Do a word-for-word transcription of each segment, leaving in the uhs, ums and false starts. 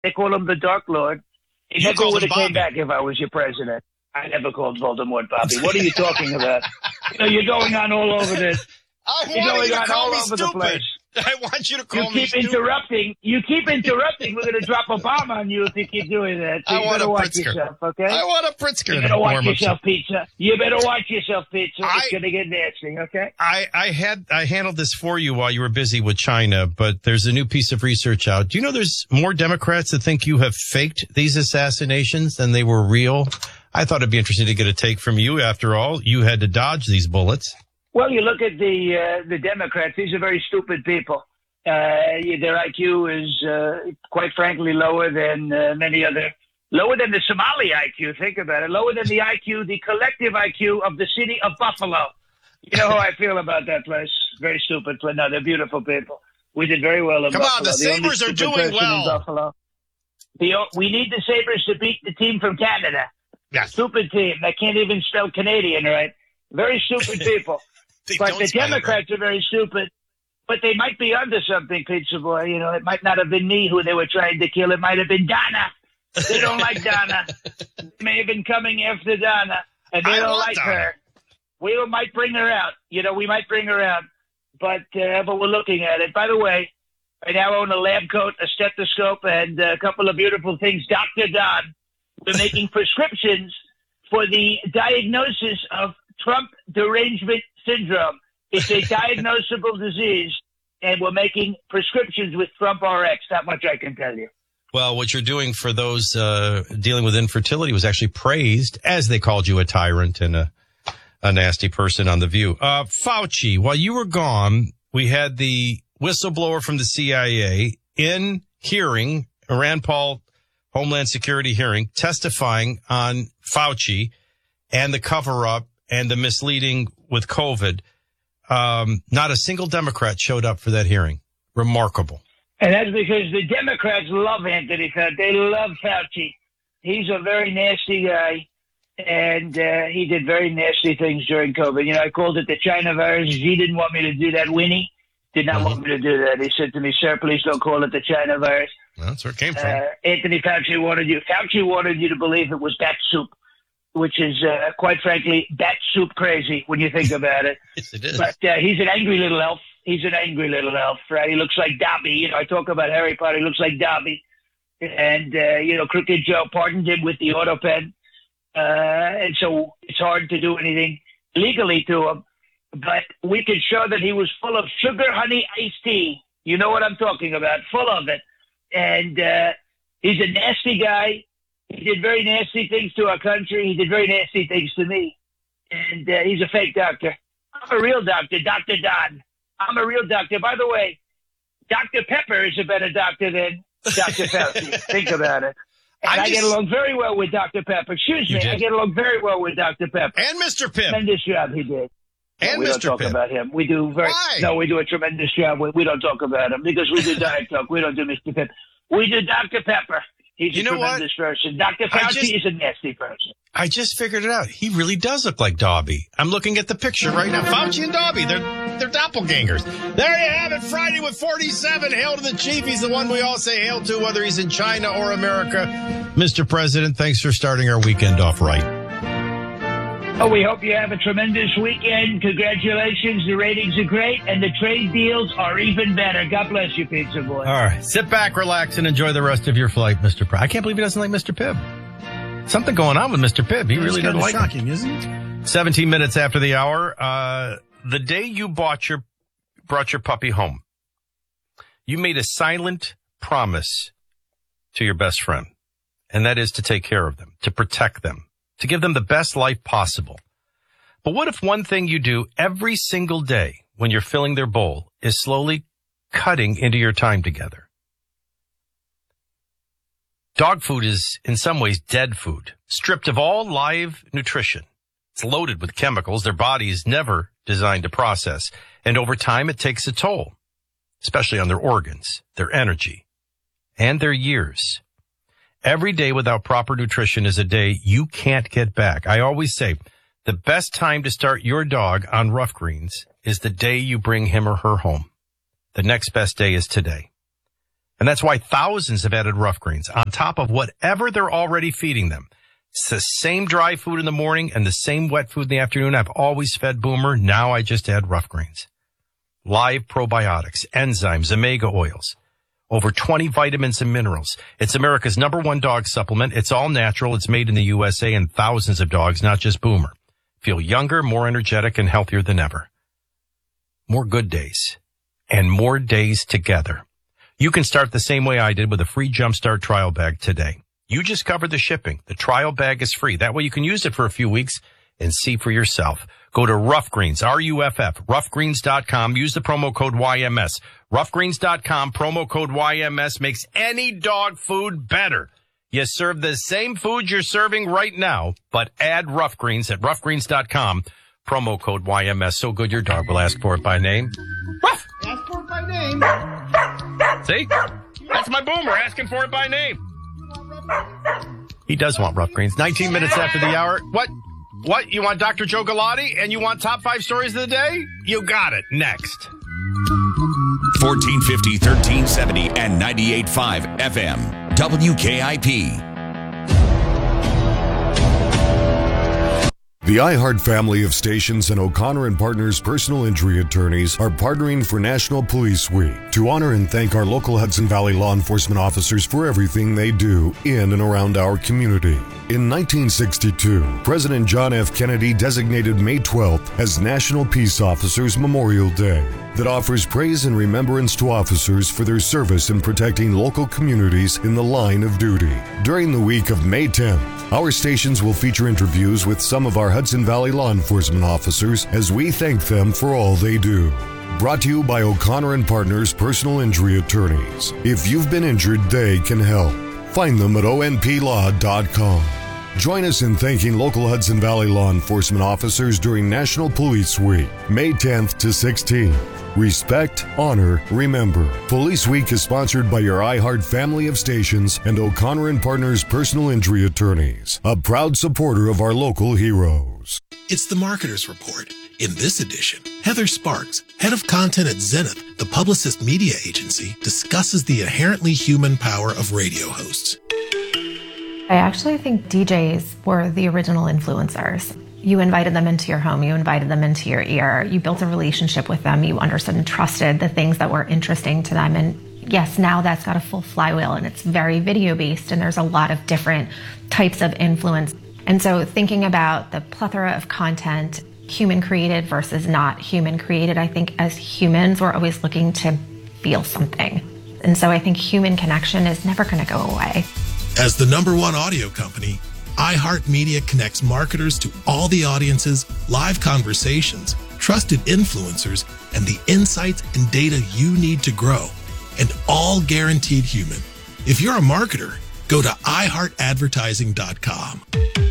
They call him the Dark Lord. He You never called would him have came Bobby. back if I was your president. I never called Voldemort Bobby. What are you talking about? You know, you're going on all over this. I You're want going you to on call all me over the stupid. place. I want you to call You me keep stupid. interrupting. You keep interrupting. We're going to drop a bomb on you if you keep doing that. So I you want better a watch Pritzker. yourself, okay? I want a Pritzker. You to better watch warm up yourself, Pizza. You better watch yourself, Pizza. I- It's going to get nasty, okay? I, I had I handled this for you while you were busy with China, but there's a new piece of research out. Do you know there's more Democrats that think you have faked these assassinations than they were real? I thought it'd be interesting to get a take from you. After all, you had to dodge these bullets. Well, you look at the uh, the Democrats. These are very stupid people. Uh, their I Q is, uh, quite frankly, lower than uh, many other, lower than the Somali I Q. Think about it. Lower than the I Q, the collective I Q of the city of Buffalo. You know how I feel about that place. Very stupid place. No, they're beautiful people. We did very well in Come Buffalo. on, the only Sabres are stupid doing person in well. Buffalo. The, we need the Sabres to beat the team from Canada. Yes. Stupid team. They can't even spell Canadian right. Very stupid people. They But don't the spell it right. Democrats are very stupid. But they might be onto something, Pizza Boy. You know, it might not have been me who they were trying to kill. It might have been Donna. They don't like Donna. They may have been coming after Donna, and they I don't want like Donna. her. We might bring her out. You know, we might bring her out. But uh, but we're looking at it. By the way, I now own a lab coat, a stethoscope, and a couple of beautiful things. Doctor Don, we're making prescriptions for the diagnosis of Trump derangement syndrome. It's a diagnosable disease, and we're making prescriptions with Trump R X. That much I can tell you. Well, what you're doing for those uh, dealing with infertility was actually praised, as they called you a tyrant and a, a nasty person on The View. Uh, Fauci, while you were gone, we had the whistleblower from the C I A in hearing, a Rand Paul Homeland Security hearing, testifying on Fauci and the cover-up and the misleading with COVID. Um, not a single Democrat showed up for that hearing. Remarkable. And that's because the Democrats love Anthony Fauci. They love Fauci. He's a very nasty guy, and uh, he did very nasty things during COVID. You know, I called it the China virus. He didn't want me to do that. Winnie did not want me to do that. He said to me, "Sir, please don't call it the China virus." Well, that's where it came from. Uh, Anthony Fauci wanted you. Fauci wanted you to believe it was bat soup, which is, uh, quite frankly, bat soup crazy when you think about it. Yes, it is. But uh, he's an angry little elf. He's an angry little elf, right? He looks like Dobby. You know, I talk about Harry Potter. He looks like Dobby. And, uh, you know, Crooked Joe pardoned him with the auto pen. Uh, and so it's hard to do anything legally to him. But we could show that he was full of sugar, honey, iced tea. You know what I'm talking about. Full of it. And uh, he's a nasty guy. He did very nasty things to our country. He did very nasty things to me. And uh, he's a fake doctor. I'm a real doctor, Doctor Don. I'm a real doctor. By the way, Doctor Pepper is a better doctor than Doctor Fauci. Think about it. And I I, just- get along very well with Doctor Pepper. Excuse You me. did. I get along very well with Doctor Pepper. And Mister Pip. Tremendous job he did. And we Mister don't talk Pip. about him. We do very Why? no. We do a tremendous job. We, we don't talk about him because we do Diet Coke. We don't do Mister Pip. We do Doctor Pepper. He's You a know what? tremendous person. Doctor I Fauci just- is a nasty person. I just figured it out. He really does look like Dobby. I'm looking at the picture right now. Fauci and Dobby, they're they're doppelgangers. There you have it, Friday with forty-seven. Hail to the chief. He's the one we all say hail to, whether he's in China or America. Mister President, thanks for starting our weekend off right. Oh, we hope you have a tremendous weekend. Congratulations. The ratings are great, and the trade deals are even better. God bless you, Pizza Boy. All right. Sit back, relax, and enjoy the rest of your flight, Mister Pre- I can't believe he doesn't like Mister Pibb. Something going on with Mister Pibb. He really doesn't like him. shocking, isn't it? seventeen minutes after the hour, uh, the day you bought your, brought your puppy home, you made a silent promise to your best friend, and that is to take care of them, to protect them, to give them the best life possible. But what if one thing you do every single day when you're filling their bowl is slowly cutting into your time together? Dog food is in some ways dead food, stripped of all live nutrition. It's loaded with chemicals their body is never designed to process. And over time, it takes a toll, especially on their organs, their energy, and their years. Every day without proper nutrition is a day you can't get back. I always say the best time to start your dog on Rough Greens is the day you bring him or her home. The next best day is today. And that's why thousands have added Rough Greens on top of whatever they're already feeding them. It's the same dry food in the morning and the same wet food in the afternoon. I've always fed Boomer. Now I just add Rough Greens. Live probiotics, enzymes, omega oils, over twenty vitamins and minerals. It's America's number one dog supplement. It's all natural. It's made in the U S A and thousands of dogs, not just Boomer. Feel younger, more energetic, and healthier than ever. More good days and more days together. You can start the same way I did with a free Jumpstart trial bag today. You just cover the shipping. The trial bag is free. That way you can use it for a few weeks and see for yourself. Go to Rough Greens, R U F F, rough greens dot com. Use the promo code Y M S. rough greens dot com, promo code Y M S makes any dog food better. You serve the same food you're serving right now, but add Rough Greens at rough greens dot com, promo code Y M S. So good your dog will ask for it by name. Ruff! Ask for it by name. See? That's my Boomer asking for it by name. He does want Rough Greens. nineteen minutes after the hour. What? What? You want Doctor Joe Galati and you want top five stories of the day? You got it. Next. fourteen fifty, thirteen seventy, and ninety-eight point five F M. W K I P. The iHeart family of stations and O'Connor and Partners personal injury attorneys are partnering for National Police Week to honor and thank our local Hudson Valley law enforcement officers for everything they do in and around our community. In nineteen sixty-two, President John F. Kennedy designated May twelfth as National Peace Officers Memorial Day that offers praise and remembrance to officers for their service in protecting local communities in the line of duty. During the week of May tenth, our stations will feature interviews with some of our Hudson Valley law enforcement officers as we thank them for all they do. Brought to you by O'Connor and Partners Personal Injury Attorneys. If you've been injured, they can help. Find them at O N P law dot com. Join us in thanking local Hudson Valley law enforcement officers during National Police Week, May tenth to sixteenth. Respect, honor, remember. Police Week is sponsored by your iHeart family of stations and O'Connor and Partners Personal Injury Attorneys, a proud supporter of our local heroes. It's the Marketer's Report. In this edition, Heather Sparks, head of content at Zenith, the Publicist media agency, discusses the inherently human power of radio hosts. I actually think D Js were the original influencers. You invited them into your home, you invited them into your ear, you built a relationship with them, you understood and trusted the things that were interesting to them. And yes, now that's got a full flywheel and it's very video based and there's a lot of different types of influence. And so thinking about the plethora of content, human created versus not human created, I think as humans, we're always looking to feel something. And so I think human connection is never going to go away. As the number one audio company, iHeartMedia connects marketers to all the audiences, live conversations, trusted influencers, and the insights and data you need to grow, and all guaranteed human. If you're a marketer, go to i heart advertising dot com.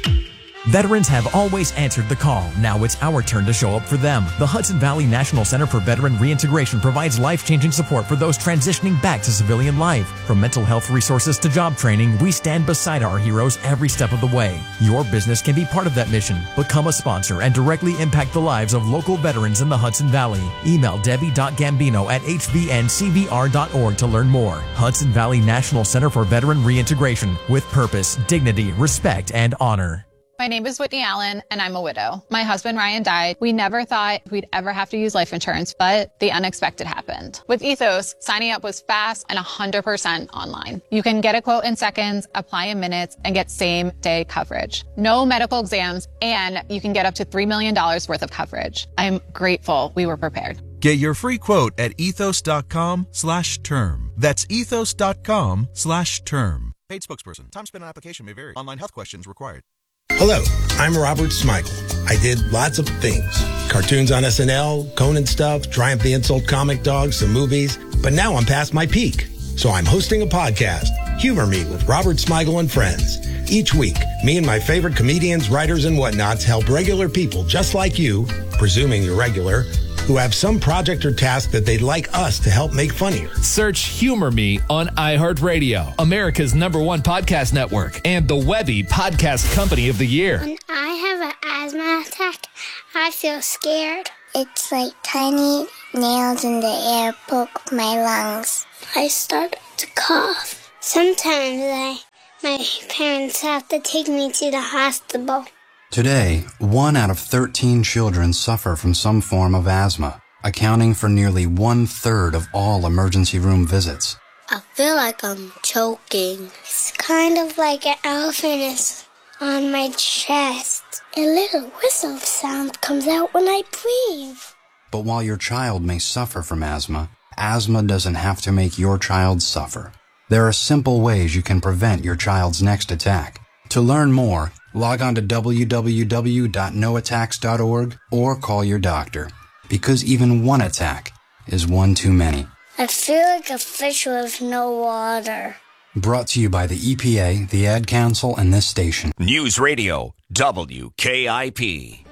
Veterans have always answered the call. Now it's our turn to show up for them. The Hudson Valley National Center for Veteran Reintegration provides life-changing support for those transitioning back to civilian life. From mental health resources to job training, we stand beside our heroes every step of the way. Your business can be part of that mission. Become a sponsor and directly impact the lives of local veterans in the Hudson Valley. Email debbie dot gambino at h v n c v r dot org to learn more. Hudson Valley National Center for Veteran Reintegration, with purpose, dignity, respect, and honor. My name is Whitney Allen, and I'm a widow. My husband, Ryan, died. We never thought we'd ever have to use life insurance, but the unexpected happened. With Ethos, signing up was fast and one hundred percent online. You can get a quote in seconds, apply in minutes, and get same-day coverage. No medical exams, and you can get up to three million dollars worth of coverage. I'm grateful we were prepared. Get your free quote at ethos.com slash term. That's ethos.com slash term. Paid spokesperson. Time spent on application may vary. Online health questions required. Hello, I'm Robert Smigel. I did lots of things. Cartoons on S N L, Conan stuff, Triumph the Insult comic dogs, some movies. But now I'm past my peak. So I'm hosting a podcast, Humor Me with Robert Smigel and Friends. Each week, me and my favorite comedians, writers, and whatnots help regular people just like you, presuming you're regular, who have some project or task that they'd like us to help make funnier. Search Humor Me on iHeartRadio, America's number one podcast network, and the Webby Podcast Company of the Year. When I have an asthma attack, I feel scared. It's like tiny nails in the air poke my lungs. I start to cough. Sometimes I, my parents have to take me to the hospital. Today, one out of thirteen children suffer from some form of asthma, accounting for nearly one-third of all emergency room visits. I feel like I'm choking. It's kind of like an elephant is on my chest. A little whistle sound comes out when I breathe. But while your child may suffer from asthma, asthma doesn't have to make your child suffer. There are simple ways you can prevent your child's next attack. To learn more, log on to w w w dot no attacks dot org or call your doctor, because even one attack is one too many. I feel like a fish with no water. Brought to you by the E P A, the Ad Council, and this station. News Radio W K I P.